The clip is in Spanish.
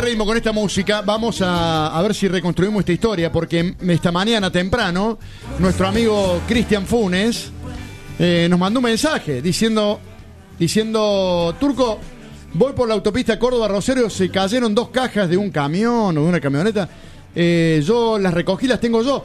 ritmo, con esta música, vamos a ver si reconstruimos esta historia, porque esta mañana temprano, nuestro amigo Cristian Funes nos mandó un mensaje diciendo, Turco, voy por la autopista Córdoba-Rosario, se cayeron 2 cajas de un camión o de una camioneta. Yo las recogí, las tengo yo.